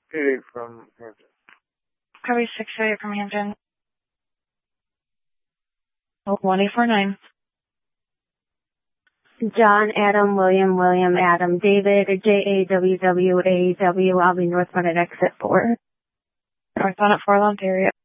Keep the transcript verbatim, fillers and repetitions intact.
eight eight from Hampton. Copy six two eight from Hampton. Oh, one eight four nine. John, Adam, William, William, Adam, David, J A W W A W. I'll be northbound at exit four. Northbound at four, Ontario.